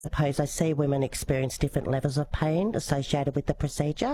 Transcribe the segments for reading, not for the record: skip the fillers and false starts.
suppose I see women experience different levels of pain associated with the procedure.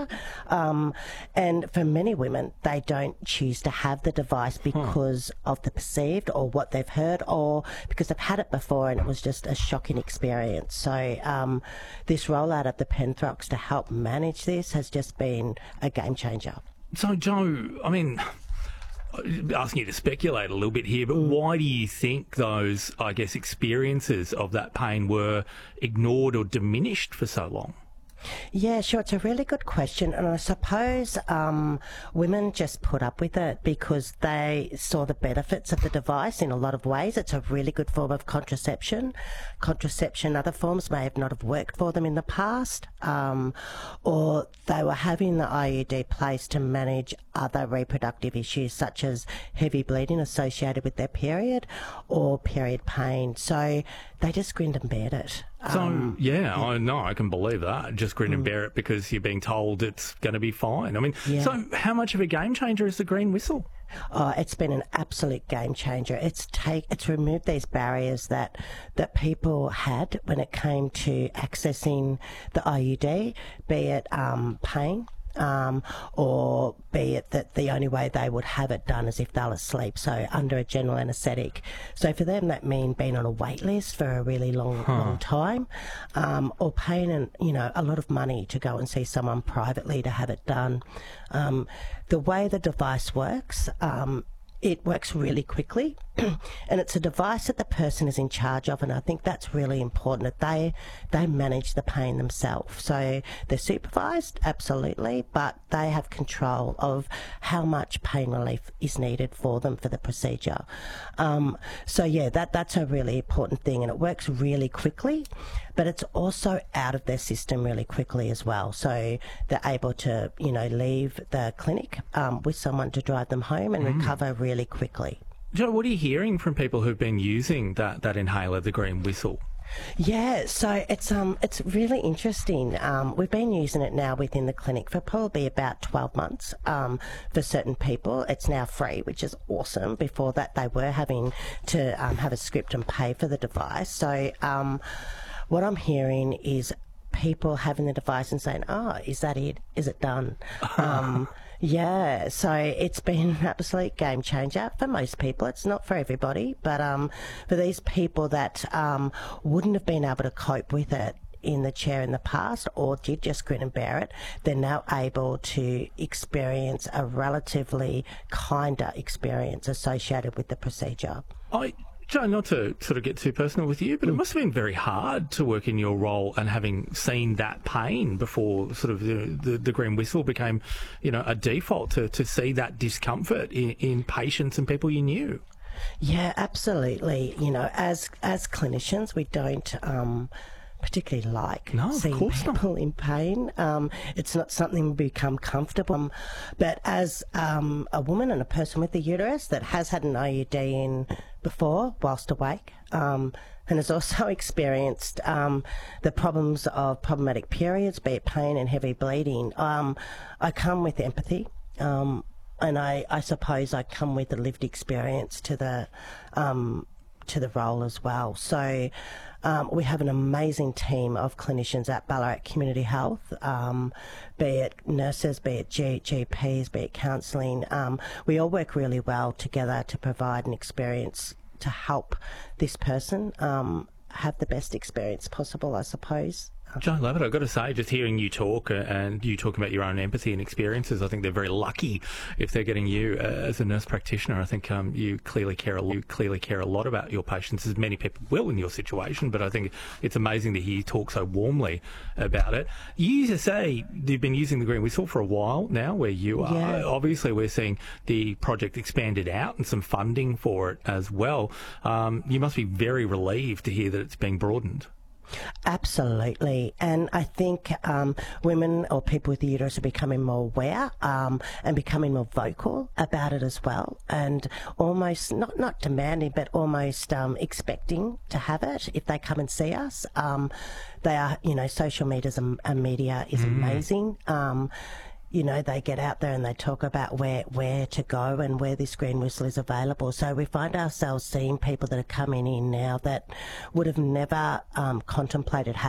And for many women, they don't choose to have the device because of the perceived or what they've heard, or because they've had it before and it was just a shocking experience. So this rollout of the Penthrox to help manage this has just been a game changer. So, Jo, I mean, asking you to speculate a little bit here, but why do you think those, I guess, experiences of that pain were ignored or diminished for so long? Yeah, sure. It's a really good question. And I suppose women just put up with it because they saw the benefits of the device in a lot of ways. It's a really good form of contraception. Other forms may have not have worked for them in the past, or they were having the IUD placed to manage other reproductive issues such as heavy bleeding associated with their period or period pain. So they just grinned and bared it. I know, I can believe that. Just grin and bear it because you're being told it's going to be fine. I mean, so how much of a game changer is the green whistle? Oh, it's been an absolute game changer. It's removed these barriers that people had when it came to accessing the IUD, be it pain, or be it that the only way they would have it done is if they're asleep, so under a general anaesthetic. So for them, that means being on a wait list for a really long time, or paying a lot of money to go and see someone privately to have it done. The way the device works, it works really quickly, and it's a device that the person is in charge of, and I think that's really important, that they manage the pain themselves. So they're supervised, absolutely, but they have control of how much pain relief is needed for them for the procedure. That's a really important thing, and it works really quickly, but it's also out of their system really quickly as well. So they're able to, leave the clinic with someone to drive them home and recover really quickly. Jo, what are you hearing from people who've been using that inhaler, the green whistle? Yeah, so it's really interesting. We've been using it now within the clinic for probably about 12 months. For certain people, it's now free, which is awesome. Before that, they were having to have a script and pay for the device. So what I'm hearing is people having the device and saying, is that it? Is it done? Yeah, so it's been an absolute game changer for most people. It's not for everybody, but for these people that wouldn't have been able to cope with it in the chair in the past or did just grin and bear it, they're now able to experience a relatively kinder experience associated with the procedure. Jo, not to sort of get too personal with you, but it must have been very hard to work in your role and having seen that pain before sort of the green whistle became, a default to see that discomfort in patients and people you knew. Yeah, absolutely. As clinicians, we don't particularly like seeing people in pain. It's not something we become comfortable. But as a woman and a person with a uterus that has had an IUD in before whilst awake, and has also experienced the problems of problematic periods, be it pain and heavy bleeding, I come with empathy. And I suppose I come with a lived experience to the role as well. So we have an amazing team of clinicians at Ballarat Community Health, be it nurses, be it GPs, be it counselling. We all work really well together to provide an experience to help this person have the best experience possible, I suppose. Jo Lavert, I've got to say, just hearing you talk and you talking about your own empathy and experiences, I think they're very lucky if they're getting you as a nurse practitioner. I think you clearly care a lot about your patients, as many people will in your situation, but I think it's amazing to hear you talk so warmly about it. You used to say you've been using the green whistle for a while now, where you are. Yeah. Obviously, we're seeing the project expanded out and some funding for it as well. You must be very relieved to hear that it's being broadened. Absolutely, and I think women or people with the uterus are becoming more aware and becoming more vocal about it as well, and almost not demanding, but almost expecting to have it if they come and see us. They are, social media is amazing. you know, they get out there and they talk about where to go and where this green whistle is available. So we find ourselves seeing people that are coming in now that would have never contemplated having